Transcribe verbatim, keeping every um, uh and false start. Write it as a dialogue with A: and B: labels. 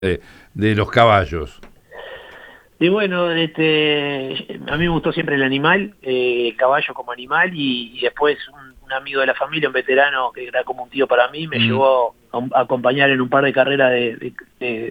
A: de, de los caballos.
B: Y bueno, este, a mí me gustó siempre el animal, eh, el caballo como animal, y, y después un, un amigo de la familia, un veterano que era como un tío para mí, me
A: Mm.
B: llevó a, a acompañar en un par de carreras de, de, de